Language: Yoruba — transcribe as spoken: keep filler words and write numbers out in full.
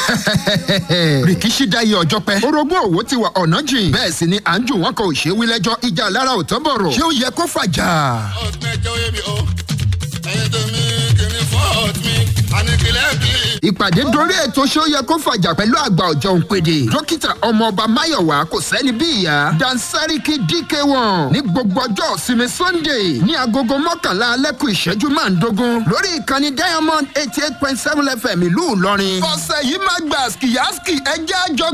rìkíṣí dayé ọjọ́ pẹ́. orogún òwò ti wà ọ̀nà jìn. bẹ́ẹ̀ sì ni à ń jù wọ́n kọ òṣèwí lẹ́jọ́ ìjà lára ò tán bọ̀rọ̀. ṣé ó yẹ kó fàjà? ọ̀gbìn ẹjọ́ yé mi o ẹ̀yin tó mi kìíní fọ́ọ̀t mi àníkìlẹ̀ bí. ìpàdé dorí ètò ṣé ó yẹ kó fàjà pẹ̀lú àgbà ọ̀jọ̀ òǹpẹ̀dẹ̀. dókítà ọmọọba máyọ̀wá kò sẹ́ni bí ìyá. dansariki dk one ní gbogbo ọjọ́ ìsinmi sunday ní agogo mọ́kànlá alẹ́kùn ìṣẹ́jú márùndógún lórí ìkànnì diamond eighty eight point seven fm ìlú ìlọrin. ọ̀sẹ̀ yìí má gbà skiyaski ẹjẹ́ àjọ